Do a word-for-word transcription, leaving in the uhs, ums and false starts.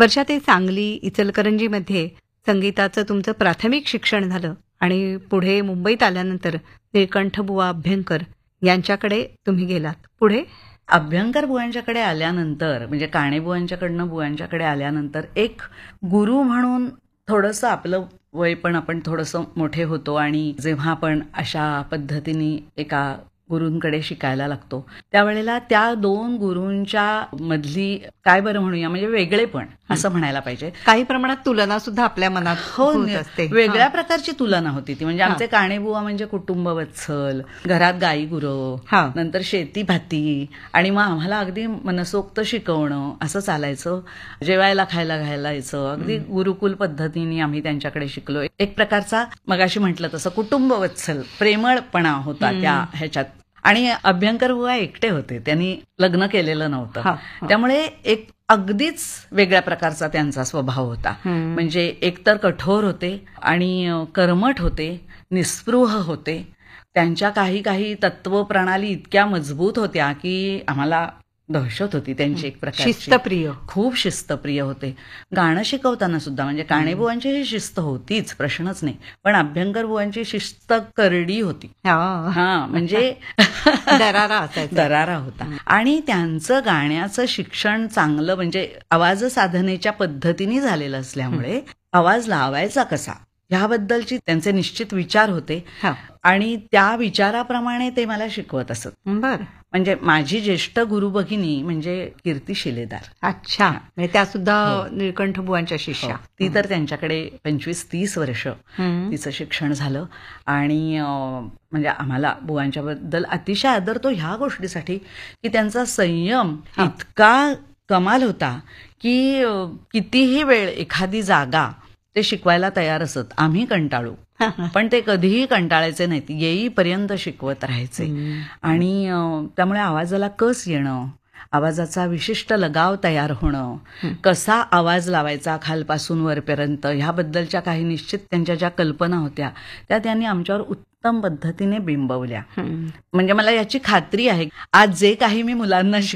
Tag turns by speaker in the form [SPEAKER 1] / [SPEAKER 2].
[SPEAKER 1] वर्षा, ते सांगली इचलकरंजीमध्ये संगीताचं तुमचं प्राथमिक शिक्षण झालं आणि पुढे मुंबईत आल्यानंतर निळकंठ बुवा अभ्यंकर यांच्याकडे तुम्ही गेलात. पुढे
[SPEAKER 2] अभ्यंकर बुवांच्याकडे आल्यानंतर म्हणजे काणेबुवांच्याकडनं बुवांच्याकडे आल्यानंतर एक गुरु म्हणून थोडंसं आपलं वय पण आपण थोडंसं मोठे होतो आणि जेव्हा आपण अशा पद्धतीने एका गुरूंकडे शिकायला लागतो त्यावेळेला त्या दोन गुरूंच्या मधली काय बरं म्हणूया म्हणजे वेगळेपण असं म्हणायला पाहिजे.
[SPEAKER 1] काही प्रमाणात तुलना सुद्धा आपल्या मनात
[SPEAKER 2] हो
[SPEAKER 1] होत असते.
[SPEAKER 2] वेगळ्या प्रकारची तुलना होती ती. म्हणजे आमचे काणेबुवा म्हणजे कुटुंब वत्सल, घरात गाई गुरं, नंतर शेती भाती आणि मग आम्हाला अगदी मनसोक्त शिकवणं असं चालायचं. जेवायला खायला घालायचं अगदी गुरुकुल पद्धतीने आम्ही त्यांच्याकडे शिकलो. एक प्रकारचा मगाशी म्हटलं तसं कुटुंब वत्सल प्रेमळपणा होता त्या ह्याच्यात. आणि अभ्यंकर बुवा एकटे होते, त्यांनी लग्न केलेलं नव्हतं, त्यामुळे एक अगदीच वेगळ्या प्रकारचा त्यांचा स्वभाव होता. म्हणजे एकतर कठोर होते आणि कर्मठ होते, निस्पृह होते. त्यांच्या काही काही तत्वप्रणाली इतक्या मजबूत होत्या की आम्हाला दहशत होती त्यांची एक प्रकारची.
[SPEAKER 1] शिस्तप्रिय, खूप
[SPEAKER 2] शिस्तप्रिय होते. गाणं शिकवताना सुद्धा म्हणजे काणेबुवांची ही शिस्त होतीच, प्रश्नच नाही, पण अभ्यंकर बुवांची शिस्त करडी होती. हा म्हणजे
[SPEAKER 1] दरारा
[SPEAKER 2] दरारा होता. आणि त्यांचं गाण्याचं शिक्षण चांगलं म्हणजे आवाज साधनेच्या पद्धतीने झालेलं असल्यामुळे आवाज लावायचा कसा ह्याबद्दलची त्यांचे निश्चित विचार होते आणि त्या विचाराप्रमाणे ते मला शिकवत असत.
[SPEAKER 1] बर.
[SPEAKER 2] म्हणजे माझी ज्येष्ठ गुरु भगिनी म्हणजे कीर्ती शिलेदार.
[SPEAKER 1] अच्छा. त्या सुद्धा निळकंठ बुवांच्या शिष्या.
[SPEAKER 2] ती तर त्यांच्याकडे पंचवीस तीस वर्ष तिचं शिक्षण झालं आणि म्हणजे आम्हाला बुवांच्या बद्दल अतिशय आदर तो ह्या गोष्टीसाठी की त्यांचा संयम इतका कमाल होता की कितीही वेळ एखादी जागा ते शिकवायला तयार असत. आम्ही कंटाळू पण ते कधीही कंटाळायचे नाहीत, येईपर्यंत शिकवत राहायचे. आणि त्यामुळे आवाजाला कस येणं, आवाजाचा विशिष्ट लगाव तयार होणं, कसा आवाज लावायचा खालपासून वरपर्यंत ह्याबद्दलच्या काही निश्चित त्यांच्या ज्या कल्पना होत्या त्या त्यांनी आमच्यावर उत्तम पद्धतीने बिंबवल्या. म्हणजे मला याची खात्री आहे आज जे काही मी मुलांना